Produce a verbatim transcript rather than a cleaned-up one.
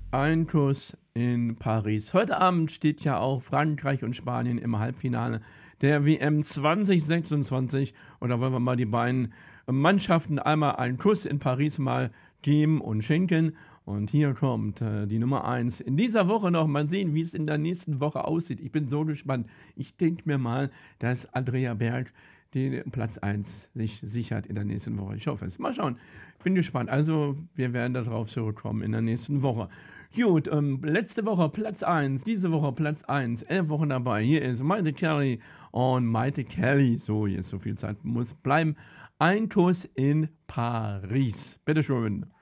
Ein Kuss in Paris. Heute Abend steht ja auch Frankreich und Spanien im Halbfinale der W M zwanzig sechsundzwanzig. Und da wollen wir mal die beiden Mannschaften einmal einen Kuss in Paris mal geben und schenken. Und hier kommt äh, die Nummer eins in dieser Woche noch. Mal sehen, wie es in der nächsten Woche aussieht. Ich bin so gespannt. Ich denke mir mal, dass Andrea Berg den Platz eins sich sichert in der nächsten Woche. Ich hoffe es. Mal schauen. Bin gespannt. Also, wir werden darauf zurückkommen in der nächsten Woche. Gut, ähm, letzte Woche Platz eins, diese Woche Platz eins, elf Wochen dabei. Hier ist Maite Kelly und Maite Kelly. So, jetzt so viel Zeit muss bleiben. Ein Kuss in Paris. Bitteschön.